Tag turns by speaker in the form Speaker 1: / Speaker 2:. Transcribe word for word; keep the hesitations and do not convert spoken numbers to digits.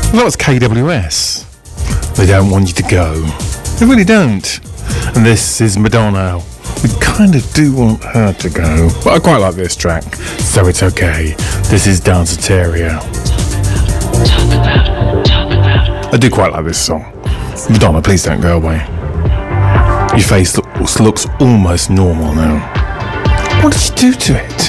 Speaker 1: That was K W S. They don't want you to go. They really don't. And this is Madonna. We kind of do want her to go. But I quite like this track, so it's okay. This is Danceteria. I do quite like this song. Madonna, please don't go away. Your face looks, looks almost normal now. What did you do to it?